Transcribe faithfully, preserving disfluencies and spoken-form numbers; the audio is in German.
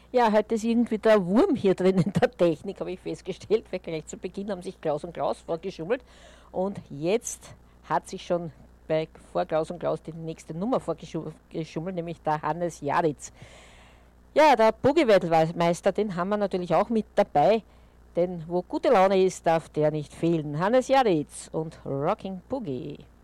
Ja, heute ist irgendwie der Wurm hier drin in der Technik, habe ich festgestellt, weil gleich zu Beginn haben sich Klaus und Klaus vorgeschummelt und jetzt hat sich schon bei, vor Klaus und Klaus die nächste Nummer vorgeschummelt, nämlich der Hannes Jaritz. Ja, der Boogie-Weltmeister, den haben wir natürlich auch mit dabei, denn wo gute Laune ist, darf der nicht fehlen. Hannes Jaritz und Rocking Boogie.